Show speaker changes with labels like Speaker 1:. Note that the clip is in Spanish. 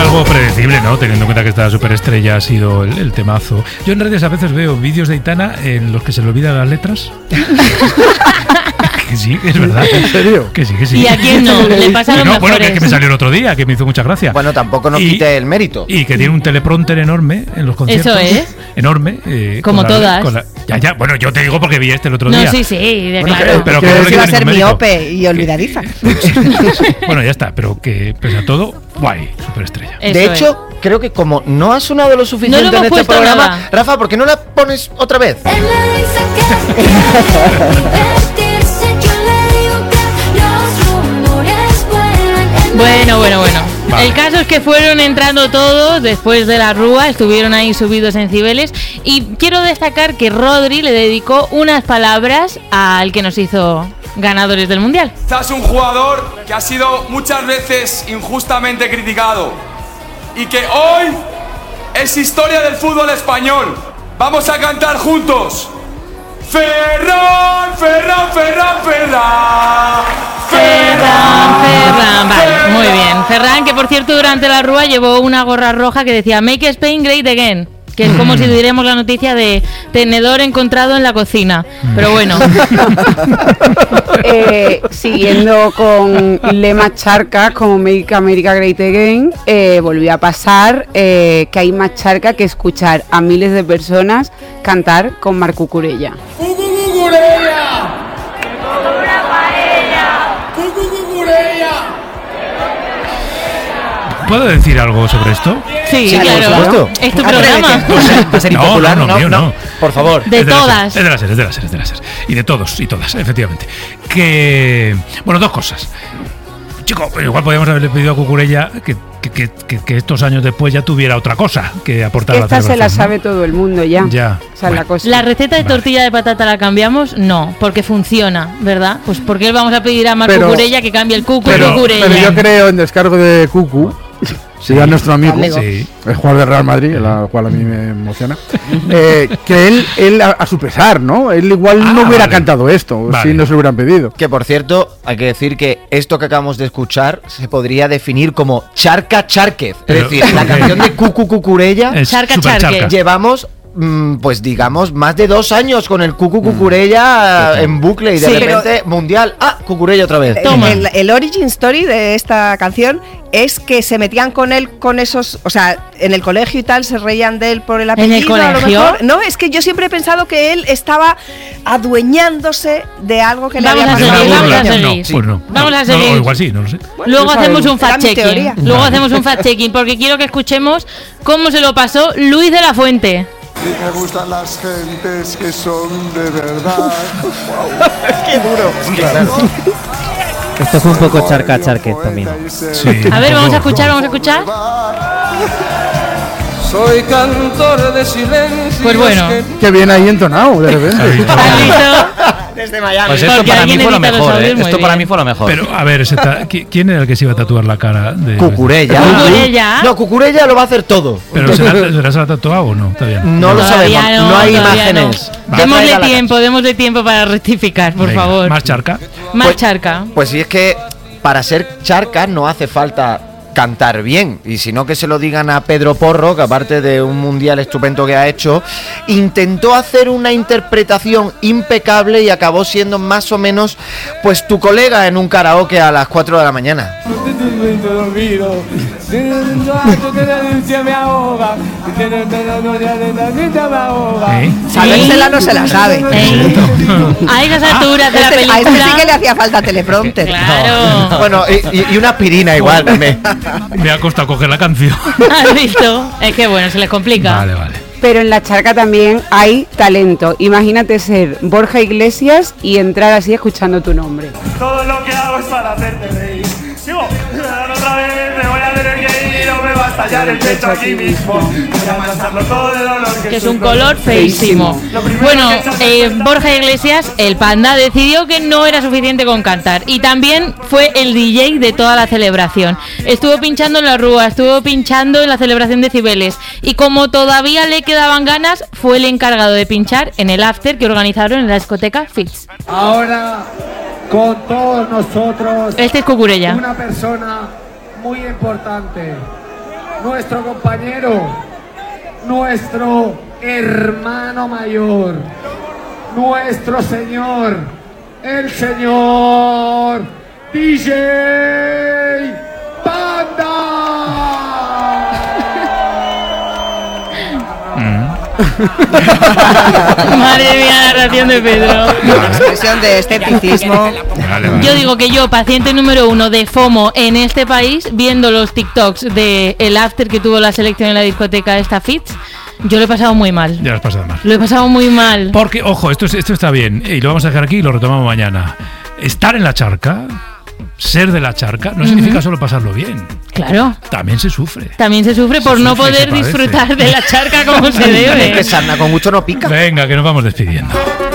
Speaker 1: algo predecible, ¿no? Teniendo en cuenta que esta superestrella ha sido el temazo. Yo en redes a veces veo vídeos de Aitana en los que se le olvidan las letras. Que sí, es verdad.
Speaker 2: ¿En serio?
Speaker 1: Que sí, que sí.
Speaker 3: ¿Y a quién no? Le pasa lo mejor.
Speaker 1: Bueno, que me salió el otro día, que me hizo mucha gracia.
Speaker 4: Bueno, tampoco nos quite el mérito.
Speaker 1: Y que tiene un teleprompter enorme en los conciertos.
Speaker 3: Eso es.
Speaker 1: Enorme.
Speaker 3: Como todas.
Speaker 1: Ya. Bueno, yo te digo porque vi el otro día.
Speaker 3: No, sí,
Speaker 4: Bueno,
Speaker 3: claro.
Speaker 4: pero
Speaker 2: que
Speaker 4: que
Speaker 5: iba a
Speaker 4: no
Speaker 5: ser
Speaker 1: mérito.
Speaker 5: miope y olvidadiza.
Speaker 1: Bueno, ya está, pero que pese a todo, guay, superestrella.
Speaker 3: Eso
Speaker 4: de hecho, creo que como no ha sonado lo suficiente
Speaker 3: No lo hemos
Speaker 4: en este
Speaker 3: puesto
Speaker 4: programa,
Speaker 3: nada.
Speaker 4: Rafa, ¿por qué no la pones otra vez?
Speaker 6: Él me dice que quiere divertirse, yo le digo que los rumores vuelan.
Speaker 3: Bueno.
Speaker 1: Vale.
Speaker 3: El caso es que fueron entrando todos después de la rúa, estuvieron ahí subidos en Cibeles y quiero destacar que Rodri le dedicó unas palabras al que nos hizo ganadores del Mundial.
Speaker 7: Es un jugador que ha sido muchas veces injustamente criticado y que hoy es historia del fútbol español. Vamos a cantar juntos. Ferran, Ferran, Ferran, Ferran.
Speaker 3: Ferran, vale, muy bien. Ferran, que por cierto durante la rúa llevó una gorra roja que decía Make Spain Great Again, que es como si diéramos la noticia de tenedor encontrado en la cocina. Pero bueno.
Speaker 8: Siguiendo con lemas charcas como Make America Great Again, volvió a pasar que hay más charca que escuchar a miles de personas cantar con Marc Cucurella.
Speaker 7: ¡Cucurella!
Speaker 1: ¿Puedo decir algo sobre esto?
Speaker 3: Sí,
Speaker 4: Sí,
Speaker 3: claro.
Speaker 4: por supuesto.
Speaker 3: Es tu programa.
Speaker 4: Va a ser impopular,
Speaker 1: no, mío no.
Speaker 4: Por favor.
Speaker 3: De todas.
Speaker 1: Es de las series. Y de todos y todas, efectivamente. Que. Bueno, dos cosas. Chico, igual podríamos haberle pedido a Cucurella que estos años después ya tuviera otra cosa que aportar a la
Speaker 8: Esta se la
Speaker 1: celebración, ¿no?
Speaker 8: sabe todo el mundo ya.
Speaker 1: Ya.
Speaker 8: Esa es la cosa.
Speaker 3: La receta de tortilla de patata la cambiamos, no, porque funciona, ¿verdad? Pues ¿por qué le vamos a pedir a Marc
Speaker 2: Pero-
Speaker 3: Cucurella que cambie el cucu
Speaker 1: pero-
Speaker 3: Cucurella?
Speaker 2: Pero yo creo en descargo de Cucu, sí, a nuestro amigo,
Speaker 1: Sí.
Speaker 2: el jugador de Real Madrid, el cual a mí me emociona, que él a su pesar, ¿no? Él igual no hubiera
Speaker 1: vale.
Speaker 2: cantado esto
Speaker 1: Vale.
Speaker 2: si no se lo hubieran pedido.
Speaker 4: Que por cierto, hay que decir que esto que acabamos de escuchar se podría definir como Charca Chárquez. Es
Speaker 1: Pero-
Speaker 4: decir, la canción de Cucu Cucurella
Speaker 1: Es
Speaker 3: Charca,
Speaker 1: supercharca.
Speaker 3: charque.
Speaker 4: llevamos, pues digamos, más de 2 años con el Cucu Cucurella en bucle y de
Speaker 5: Sí,
Speaker 4: repente mundial. Ah, Cucurella otra vez.
Speaker 3: Toma.
Speaker 5: El origin story de esta canción es que se metían con él con esos, o sea, en el colegio y tal, se reían de él por el apellido.
Speaker 3: ¿En el
Speaker 5: a lo
Speaker 3: colegio?
Speaker 5: mejor. No, es que yo siempre he pensado que él estaba adueñándose de algo que le
Speaker 3: Vamos
Speaker 5: había
Speaker 3: a
Speaker 1: ¿De una
Speaker 5: pasado.
Speaker 3: seguir,
Speaker 1: burla?
Speaker 3: vamos a
Speaker 1: No,
Speaker 3: seguir.
Speaker 1: pues no.
Speaker 3: Vamos a
Speaker 1: No,
Speaker 3: seguir.
Speaker 1: o igual sí, no lo sé.
Speaker 3: Luego
Speaker 8: No
Speaker 3: hacemos
Speaker 8: sabemos.
Speaker 3: un fact
Speaker 5: Era mi
Speaker 3: checking.
Speaker 5: teoría.
Speaker 3: Luego
Speaker 1: Vale.
Speaker 3: hacemos un fact checking porque quiero que escuchemos cómo se lo pasó Luis de la Fuente.
Speaker 9: Y me gustan las gentes que son de verdad.
Speaker 10: Esto fue un poco charca también.
Speaker 1: Sí,
Speaker 3: A ver,
Speaker 1: un
Speaker 3: vamos a
Speaker 1: poco.
Speaker 3: escuchar.
Speaker 7: Soy cantor de silencio.
Speaker 3: Pues bueno.
Speaker 2: Que viene ahí entonado, de repente.
Speaker 3: ¿Has visto?
Speaker 5: Desde Miami.
Speaker 10: Pues esto
Speaker 3: Porque
Speaker 10: para mí
Speaker 3: alguien
Speaker 10: fue lo
Speaker 3: edita los
Speaker 10: mejor,
Speaker 3: audios muy
Speaker 10: Esto para
Speaker 3: bien.
Speaker 10: mí fue lo mejor.
Speaker 1: Pero, a ver, ¿quién era el que se iba a tatuar la cara de
Speaker 4: Cucurella.
Speaker 3: Cucurella.
Speaker 4: No, Cucurella lo va a hacer todo.
Speaker 1: ¿Pero se la ha tatuado o no? Todavía no.
Speaker 4: No lo
Speaker 3: Todavía
Speaker 4: sabemos, no hay
Speaker 3: todavía
Speaker 4: imágenes.
Speaker 3: no.
Speaker 4: Ya
Speaker 3: Démosle
Speaker 4: traiga la
Speaker 3: tiempo, démosle tiempo para rectificar, por
Speaker 1: Venga,
Speaker 3: favor.
Speaker 1: Más charca.
Speaker 3: Más
Speaker 4: Pues-
Speaker 3: charca.
Speaker 4: Pues sí, es que para ser charca no hace falta cantar bien, y si no que se lo digan a Pedro Porro, que aparte de un mundial estupendo que ha hecho, intentó hacer una interpretación impecable y acabó siendo más o menos pues tu colega en un karaoke a las 4 de la mañana.
Speaker 1: ¿Eh?
Speaker 5: Sabérsela no se la sabe.
Speaker 3: A esas alturas de la
Speaker 5: A este
Speaker 3: película.
Speaker 5: sí que le hacía falta teleprompter.
Speaker 3: Claro.
Speaker 4: Bueno, y una pirina igual también.
Speaker 1: Me ha costado coger la canción.
Speaker 3: ¿Has visto? Es que bueno, se les complica.
Speaker 1: Vale.
Speaker 8: Pero en la charca también hay talento. Imagínate ser Borja Iglesias y entrar así escuchando tu nombre.
Speaker 7: Todo lo que hago es para hacerte reír. Sigo. Otra vez me voy a tener que ir o me va a estallar el pecho aquí mismo. Voy a pasarlo todo el dolor
Speaker 3: Que es un color feísimo. Bueno, Borja Iglesias, el panda, decidió que no era suficiente con cantar. Y también fue el DJ de toda la celebración. Estuvo pinchando en la rúa, estuvo pinchando en la celebración de Cibeles. Y como todavía le quedaban ganas, fue el encargado de pinchar en el after que organizaron en la discoteca Fix.
Speaker 9: Ahora, con todos nosotros,
Speaker 3: Este es Cucurella.
Speaker 9: una persona muy importante.
Speaker 11: nuestro compañero, nuestro hermano mayor, nuestro señor, el señor DJ Panda.
Speaker 3: Madre mía, la narración de Pedro.
Speaker 5: Expresión de escepticismo.
Speaker 3: Yo digo que yo, paciente número 1 de FOMO en este país, viendo los TikToks de el after que tuvo la selección en la discoteca esta Fitz, yo lo he pasado muy mal.
Speaker 1: Ya lo has pasado mal.
Speaker 3: Lo he pasado muy mal.
Speaker 1: Porque, ojo, esto está bien, y lo vamos a dejar aquí y lo retomamos mañana. Estar en la charca, ser de la charca, no significa solo pasarlo bien.
Speaker 3: Claro.
Speaker 1: También se sufre.
Speaker 3: También se sufre por no poder disfrutar de la charca como se debe.
Speaker 4: Es que sarna con mucho no pica.
Speaker 1: Venga, que nos vamos despidiendo.